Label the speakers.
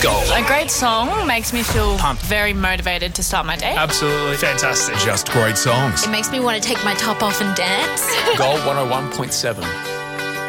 Speaker 1: Gold.
Speaker 2: A great song makes me feel
Speaker 1: Pumped.
Speaker 2: very motivated to start my day.
Speaker 1: Absolutely fantastic.
Speaker 3: Just great songs.
Speaker 4: It makes me want to take my top off and dance.
Speaker 3: Gold 101.7.